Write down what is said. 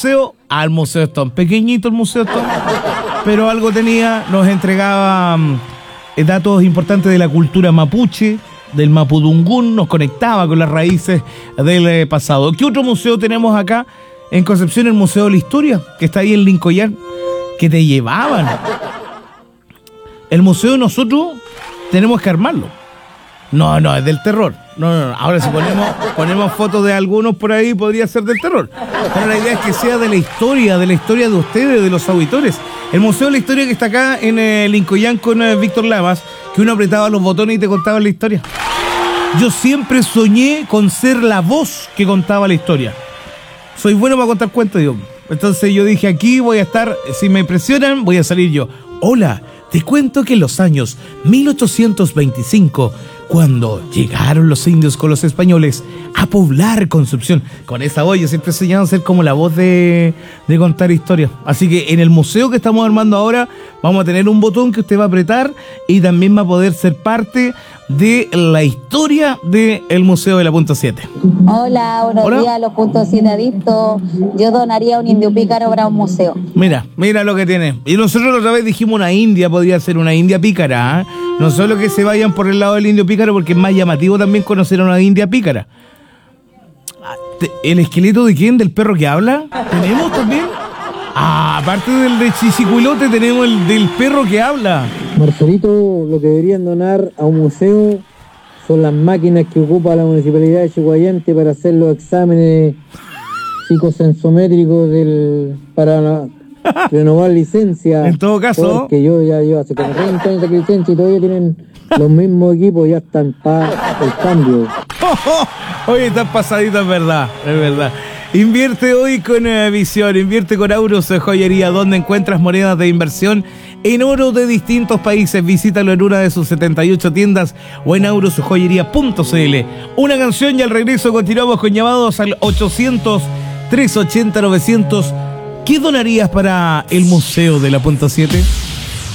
museo Stone. Pequeñito el Museo Stone, pero algo tenía, nos entregaba datos importantes de la cultura mapuche, del mapudungún, nos conectaba con las raíces del pasado. ¿Qué otro museo tenemos acá en Concepción? El Museo de la Historia, que está ahí en Lincoln, que te llevaban. El museo nosotros tenemos que armarlo. No, es del terror. No. Ahora si ponemos fotos de algunos por ahí, podría ser del terror. Pero la idea es que sea de la historia de ustedes, de los auditores. El Museo de la Historia que está acá en Lincoln con Víctor Lamas, que uno apretaba los botones y te contaba la historia. Yo siempre soñé con ser la voz que contaba la historia. Soy bueno para contar cuentos, digo. Entonces yo dije, aquí voy a estar, si me presionan, voy a salir yo. Hola, te cuento que en los años 1825... cuando llegaron los indios con los españoles a poblar Concepción. Con esa voz yo siempre he soñado a ser como la voz de contar historias. Así que en el museo que estamos armando ahora vamos a tener un botón que usted va a apretar y también va a poder ser parte de la historia del Museo de la Punta 7. Hola, buenos días, los Puntos 7 adictos. Yo donaría un indio pícaro para un museo. Mira lo que tiene. Y nosotros la otra vez dijimos una india, podría ser una india pícara, ¿eh? No solo que se vayan por el lado del indio pícaro, porque es más llamativo también conocer a una india pícara. ¿El esqueleto de quién? ¿Del perro que habla? ¿Tenemos también? Aparte del de Chichicuilote, tenemos el del perro que habla. Marcelito, lo que deberían donar a un museo son las máquinas que ocupa la Municipalidad de Chihuayante para hacer los exámenes psicosensométricos para renovar licencia. En todo caso, porque yo ya llevo hace como 30 años de licencia y todavía tienen los mismos equipos, ya están para el cambio. Oye, están pasaditas, es verdad. Invierte hoy con Visión, invierte con Aurus Joyería, donde encuentras monedas de inversión en oro de distintos países. Visítalo en una de sus 78 tiendas o en aurusjoyería.cl. Una canción y al regreso continuamos con llamados al 800-380-900. ¿Qué donarías para el Museo de la Punta 7?